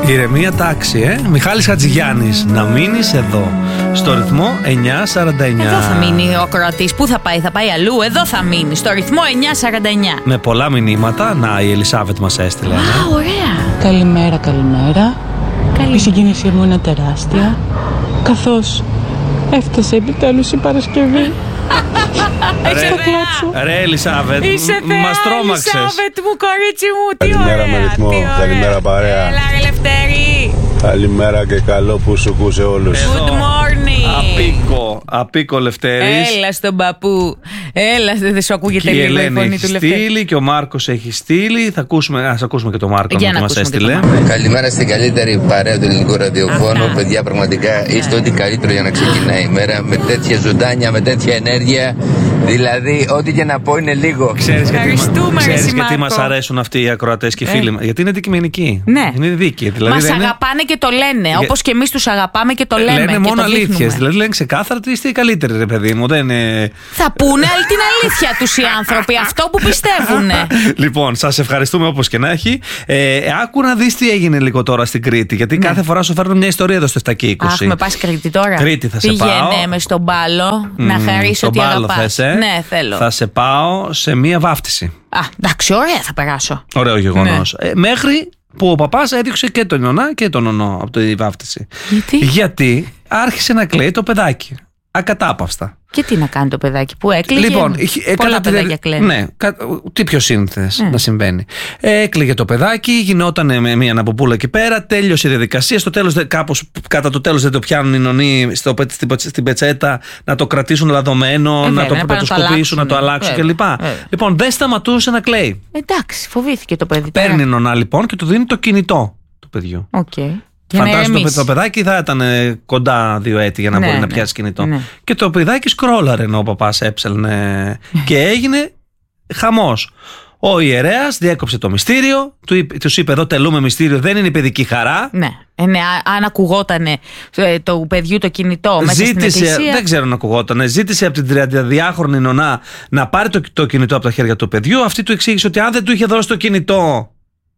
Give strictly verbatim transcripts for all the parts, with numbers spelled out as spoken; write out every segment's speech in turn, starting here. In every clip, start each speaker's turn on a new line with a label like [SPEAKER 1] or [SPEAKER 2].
[SPEAKER 1] Ηρεμία τάξη, ε. Μιχάλης Χατζηγιάννης, να μείνεις εδώ, στο ρυθμό εννιά σαράντα εννιά.
[SPEAKER 2] Εδώ θα μείνει ο ακροατής. Πού θα πάει, θα πάει αλλού. Εδώ θα μείνει, στο ρυθμό εννιά σαράντα εννιά.
[SPEAKER 1] Με πολλά μηνύματα. Να, η Ελισάβετ μας έστειλε.
[SPEAKER 2] Α, ωραία.
[SPEAKER 3] Καλημέρα, καλημέρα.
[SPEAKER 2] Καλή.
[SPEAKER 3] Η συγκίνησή μου είναι τεράστια, καθώς έφτασε επιτέλους η Παρασκευή.
[SPEAKER 1] Ρε, ρε Ελισάβετ,
[SPEAKER 2] Είσαι θεά,
[SPEAKER 1] μας τρόμαξες.
[SPEAKER 2] Ελισάβετ μου, κορίτσι μου, τι
[SPEAKER 4] Καλημέρα
[SPEAKER 2] ωραία,
[SPEAKER 4] με ρυθμό,
[SPEAKER 2] τι ωραία.
[SPEAKER 4] καλημέρα παρέα.
[SPEAKER 2] Έλα ρε Λευτέρη.
[SPEAKER 4] Καλημέρα και καλό που σου κούσε όλους.
[SPEAKER 1] Εδώ.
[SPEAKER 2] Good morning.
[SPEAKER 1] Απίκο, απίκο Λευτέρης.
[SPEAKER 2] Έλα στον παππού. Έλα, δεν σου ακούγεται
[SPEAKER 1] Και η
[SPEAKER 2] λίγο η
[SPEAKER 1] Ελένη
[SPEAKER 2] φωνή
[SPEAKER 1] έχει
[SPEAKER 2] του Λευτέρη.
[SPEAKER 1] στείλει και ο Μάρκος έχει στείλει. Θα ακούσουμε, ας ακούσουμε και τον Μάρκο
[SPEAKER 2] Για
[SPEAKER 1] που
[SPEAKER 2] να
[SPEAKER 1] μας
[SPEAKER 2] ακούσουμε και
[SPEAKER 1] έστειλε.
[SPEAKER 2] τον Μάρκο.
[SPEAKER 5] Καλημέρα στην καλύτερη παρέα του ελληνικού ραδιοφώνου.
[SPEAKER 2] Αυτά.
[SPEAKER 5] Παιδιά, πραγματικά είστε ό,τι καλύτερο για να ξεκινάει η μέρα. Με τέτοια ζωντάνια, με τέτοια ενέργεια. Δηλαδή, ό,τι και να πω είναι λίγο.
[SPEAKER 1] Ξέρεις γιατί,
[SPEAKER 2] Ευχαριστούμε,
[SPEAKER 1] ξέρεις
[SPEAKER 2] ρε,
[SPEAKER 1] γιατί
[SPEAKER 2] Μάρκο.
[SPEAKER 1] μας αρέσουν αυτοί οι ακροατές και οι φίλοι μας? Γιατί είναι αντικειμενικοί.
[SPEAKER 2] Ναι.
[SPEAKER 1] Είναι δίκαιοι. Δηλαδή
[SPEAKER 2] Μας
[SPEAKER 1] δεν είναι-
[SPEAKER 2] αγαπάνε και το λένε.
[SPEAKER 1] Για-
[SPEAKER 2] Όπως και εμείς τους αγαπάμε και το λέμε.
[SPEAKER 1] Λένε
[SPEAKER 2] και
[SPEAKER 1] μόνο
[SPEAKER 2] το
[SPEAKER 1] αλήθειες.
[SPEAKER 2] δείχνουμε.
[SPEAKER 1] Δηλαδή λένε ξεκάθαρα ότι είστε οι καλύτεροι, ρε παιδί μου. Δεν είναι...
[SPEAKER 2] Θα πούνε αλλά την αλήθεια τους οι άνθρωποι. Αυτό που πιστεύουνε.
[SPEAKER 1] Λοιπόν, σας ευχαριστούμε όπως και να έχει. Ε, άκου να δεις τι έγινε λίγο τώρα στην Κρήτη. Γιατί
[SPEAKER 2] Ναι.
[SPEAKER 1] κάθε φορά σου φέρνω μια ιστορία εδώ στο επτά και είκοσι.
[SPEAKER 2] Αχ, με πας Κρήτη τώρα.
[SPEAKER 1] Κρήτη θα σε πάω.
[SPEAKER 2] Πήγαινε με στον μπάλο να χαρίσω
[SPEAKER 1] Στον
[SPEAKER 2] ότι
[SPEAKER 1] μπάλο
[SPEAKER 2] αγαπάς.
[SPEAKER 1] θες, ε?
[SPEAKER 2] Ναι, θέλω.
[SPEAKER 1] Θα σε πάω σε μία βάφτιση.
[SPEAKER 2] Α, εντάξει, ωραία θα περάσω.
[SPEAKER 1] Ωραίο γεγονός.
[SPEAKER 2] Ναι.
[SPEAKER 1] Ε, μέχρι που ο παπάς έδιωξε και τον Ιωνά και τον Ονό από τη βάφτιση.
[SPEAKER 2] Γιατί?
[SPEAKER 1] Γιατί άρχισε να κλαίει το παιδάκι. Ακατάπαυστα.
[SPEAKER 2] Και τι να κάνει το παιδάκι που έκλαιγε.
[SPEAKER 1] Λοιπόν, είχε-
[SPEAKER 2] πολλά
[SPEAKER 1] κατά τη
[SPEAKER 2] παιδάκια
[SPEAKER 1] δια-
[SPEAKER 2] κλαίνουν.
[SPEAKER 1] Ναι, κα- τι πιο σύνθες
[SPEAKER 2] Ναι.
[SPEAKER 1] να συμβαίνει. Ε, Έκλαιγε το παιδάκι, γινόταν με μία αναπουπούλα εκεί πέρα, τέλειωσε η διαδικασία. Στο τέλος, δεν- κάπως, κατά το τέλος δεν το πιάνουν οι νονοί στο, πε- στην, πε- στην πετσέτα να το κρατήσουν λαδωμένο,
[SPEAKER 2] Ε,
[SPEAKER 1] να
[SPEAKER 2] βέβαια,
[SPEAKER 1] το,
[SPEAKER 2] να
[SPEAKER 1] να
[SPEAKER 2] πάνε
[SPEAKER 1] το
[SPEAKER 2] να το
[SPEAKER 1] σκουπίσουν, να το
[SPEAKER 2] αλλάξουν.
[SPEAKER 1] αλλάξουν
[SPEAKER 2] Βέβαια,
[SPEAKER 1] κλπ.
[SPEAKER 2] βέβαια.
[SPEAKER 1] Λοιπόν, δεν σταματούσε να κλαίει.
[SPEAKER 2] Εντάξει, φοβήθηκε το παιδί.
[SPEAKER 1] Παίρνει η νονά λοιπόν και του δίνει το κινητό του παιδιού.
[SPEAKER 2] Οκ. Για να
[SPEAKER 1] Φαντάζομαι το,
[SPEAKER 2] ηρεμήσει.
[SPEAKER 1] το παιδάκι θα ήταν ε, κοντά δύο έτη για να
[SPEAKER 2] Ναι,
[SPEAKER 1] μπορεί να
[SPEAKER 2] ναι.
[SPEAKER 1] πιάσει κινητό.
[SPEAKER 2] Ναι.
[SPEAKER 1] Και το παιδάκι σκρόλαρε ενώ ο παπάς έψελνε και έγινε χαμός. Ο ιερέας διέκοψε το μυστήριο, του είπε, τους είπε εδώ τελούμε μυστήριο, δεν είναι η παιδική χαρά.
[SPEAKER 2] Ναι. Ε, ναι, α- αν ακουγότανε ε, το παιδιού το κινητό μέσα στην
[SPEAKER 1] Ζήτησε,
[SPEAKER 2] εκκλησία.
[SPEAKER 1] δεν ξέρω αν ακουγότανε, ζήτησε από την τριανταδιάχρονη νονά να πάρει το, το κινητό από τα χέρια του παιδιού. Αυτή του εξήγησε ότι αν δεν του είχε δώσει το κινητό,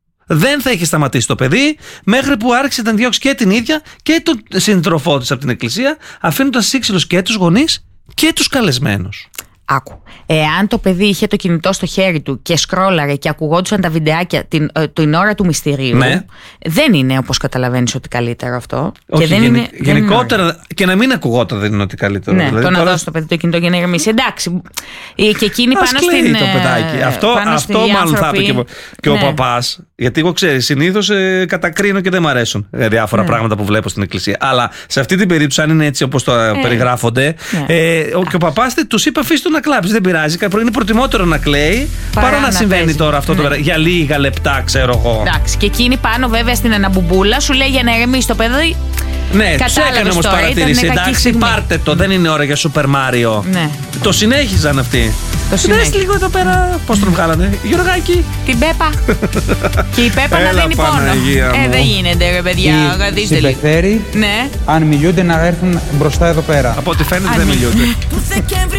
[SPEAKER 1] δεν θα είχε σταματήσει το παιδί, μέχρι που άρχισε να διώξει και την ίδια και τον σύντροφό της από την εκκλησία, αφήνοντας σύξυλους και τους γονείς και τους καλεσμένους.
[SPEAKER 2] Άκου. Εάν το παιδί είχε το κινητό στο χέρι του και σκρόλαρε και ακουγόντουσαν τα βιντεάκια την, ε, την ώρα του μυστηρίου,
[SPEAKER 1] Ναι.
[SPEAKER 2] δεν είναι όπως καταλαβαίνεις ότι καλύτερο αυτό.
[SPEAKER 1] Όχι,
[SPEAKER 2] και δεν
[SPEAKER 1] γενι-
[SPEAKER 2] είναι, δεν είναι
[SPEAKER 1] γενικότερα
[SPEAKER 2] ωραίο.
[SPEAKER 1] και να μην ακουγόταν δεν είναι ότι καλύτερο.
[SPEAKER 2] Ναι,
[SPEAKER 1] Δηλαδή,
[SPEAKER 2] το να
[SPEAKER 1] τώρα-
[SPEAKER 2] δώσει το παιδί το κινητό για να ηρεμήσει. Εντάξει. Ε, Και εκείνη
[SPEAKER 1] Ας
[SPEAKER 2] πάνω
[SPEAKER 1] κλαίει
[SPEAKER 2] στην.
[SPEAKER 1] το παιδάκι.
[SPEAKER 2] ε,
[SPEAKER 1] Αυτό,
[SPEAKER 2] πάνω
[SPEAKER 1] αυτό
[SPEAKER 2] στη
[SPEAKER 1] μάλλον θα
[SPEAKER 2] άνθρωποι.
[SPEAKER 1] είπε και, ο- και ο
[SPEAKER 2] Ναι.
[SPEAKER 1] παπάς. Γιατί εγώ ξέρει, συνήθως ε, κατακρίνω και δεν μ' αρέσουν ε, διάφορα
[SPEAKER 2] Ναι.
[SPEAKER 1] πράγματα που βλέπω στην εκκλησία. Αλλά σε αυτή την περίπτωση, αν είναι έτσι όπως το ε, περιγράφονται,
[SPEAKER 2] Ναι.
[SPEAKER 1] ε, ο, και ο παπάς τους είπε αφήστε το να κλάψει. Δεν πειράζει. Είναι προτιμότερο να κλαίει παρά,
[SPEAKER 2] Παρά
[SPEAKER 1] να,
[SPEAKER 2] να
[SPEAKER 1] συμβαίνει
[SPEAKER 2] παίζει.
[SPEAKER 1] τώρα αυτό το
[SPEAKER 2] Ναι.
[SPEAKER 1] πέρα- για λίγα λεπτά, ξέρω εγώ.
[SPEAKER 2] Εντάξει. Και εκείνη πάνω βέβαια στην αναμπουμπούλα σου λέει για να ηρεμήσει το παιδί.
[SPEAKER 1] Ναι, του
[SPEAKER 2] Κατάλαβες
[SPEAKER 1] έκανε όμως
[SPEAKER 2] τώρα,
[SPEAKER 1] παρατήρηση.
[SPEAKER 2] ήταν κακή
[SPEAKER 1] Εντάξει,
[SPEAKER 2] στιγμή.
[SPEAKER 1] πάρτε το, δεν είναι ώρα για Super Mario.
[SPEAKER 2] Ναι.
[SPEAKER 1] Το συνέχιζαν αυτοί.
[SPEAKER 2] Το
[SPEAKER 1] Δες
[SPEAKER 2] συνέχιζαν.
[SPEAKER 1] λίγο εδώ πέρα πώς τον βγάλανε. Γιωργάκη.
[SPEAKER 2] Την Πέπα. Και η Πέπα να
[SPEAKER 1] Έλα,
[SPEAKER 2] δίνει πόνο.
[SPEAKER 1] Παναγία
[SPEAKER 2] Ε,
[SPEAKER 1] μου.
[SPEAKER 2] δεν γίνεται ρε παιδιά. Καθίστε λίγο.
[SPEAKER 6] συμπεθέροι,
[SPEAKER 2] Ναι.
[SPEAKER 6] αν μιλούνται, να έρθουν μπροστά εδώ πέρα.
[SPEAKER 1] Από ό,τι φαίνεται
[SPEAKER 2] Αν
[SPEAKER 1] δεν
[SPEAKER 2] μη-
[SPEAKER 1] μιλούνται.
[SPEAKER 7] Του Δεκέμβρη